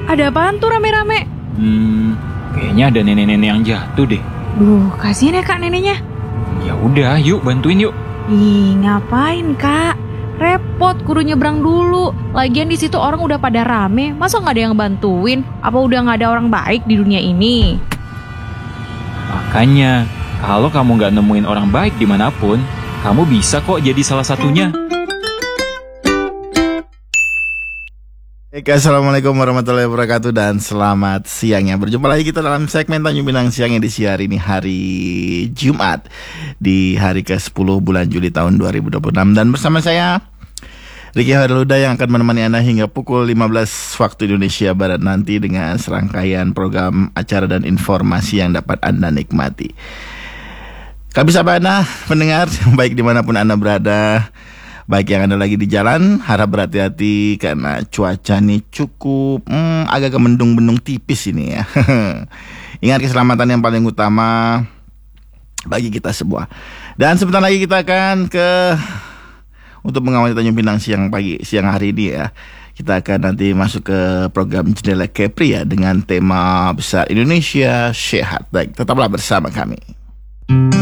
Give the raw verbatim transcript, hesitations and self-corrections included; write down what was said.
Ada apaan tuh rame-rame? Hmm, kayaknya ada nenek-nenek yang jatuh deh. Duh, kasihan ya kak neneknya. Ya udah, yuk bantuin yuk. Ih, ngapain kak? Repot kudu nyebrang dulu. Lagian di situ orang udah pada rame, masa nggak ada yang bantuin? Apa udah nggak ada orang baik di dunia ini? Makanya, kalau kamu nggak nemuin orang baik dimanapun, kamu bisa kok jadi salah satunya. Oke, assalamualaikum warahmatullahi wabarakatuh dan selamat siang ya. Berjumpa lagi kita dalam segmen Tanjung Pinang Siang edisi hari ini, hari Jumat di hari ke sepuluh bulan Juli tahun dua ribu dua puluh enam. Dan bersama saya Riki Haruda yang akan menemani Anda hingga pukul lima belas waktu Indonesia Barat nanti dengan serangkaian program, acara dan informasi yang dapat Anda nikmati. Kami sapa Anda pendengar baik dimanapun Anda berada. Baik yang Anda lagi di jalan, harap berhati-hati karena cuaca nih cukup hmm, agak mendung-mendung tipis ini ya. Ingat keselamatan yang paling utama bagi kita semua. Dan sebentar lagi kita akan ke untuk mengawali Tanjung Pinang siang pagi siang hari ini ya. Kita akan nanti masuk ke program Jendela Kepri ya dengan tema besar Indonesia Sehat. Baik, tetaplah bersama kami.